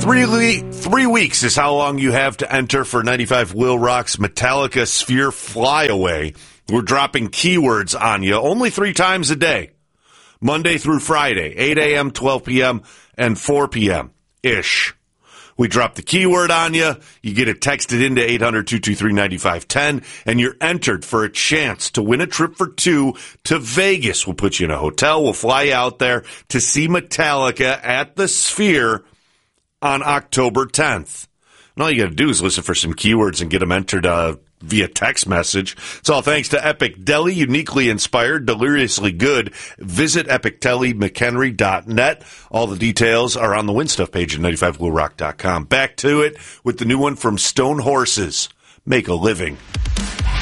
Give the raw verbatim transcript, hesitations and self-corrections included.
Three le- three weeks is how long you have to enter for ninety-five Will Rock's Metallica Sphere Flyaway. We're dropping keywords on you only three times a day, Monday through Friday, eight a.m., twelve p.m., and four p.m.-ish. We drop the keyword on you. You get it texted into eight hundred, two two three, nine five one zero, and you're entered for a chance to win a trip for two to Vegas. We'll put you in a hotel. We'll fly you out there to see Metallica at the Sphere on October tenth. And all you got to do is listen for some keywords and get them entered uh, via text message. It's all thanks to Epic Deli, uniquely inspired, deliriously good. Visit epic deli mchenry dot net. All the details are on the Win Stuff page at ninety-five will rock dot com. Back to it with the new one from Stone Horses, Make a Living.